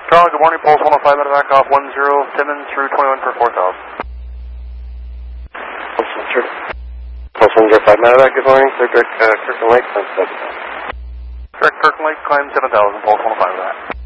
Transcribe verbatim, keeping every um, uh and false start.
Charlie, good morning, Pulse one oh five, medevac off one zero, Timmins through twenty-one for four thousand. Pulse one zero five, medevac, good morning, Clear Direct, uh, Kirkland Lake, climb seven thousand. Direct Kirkland Lake, climb seven thousand, Pulse one oh five, medevac.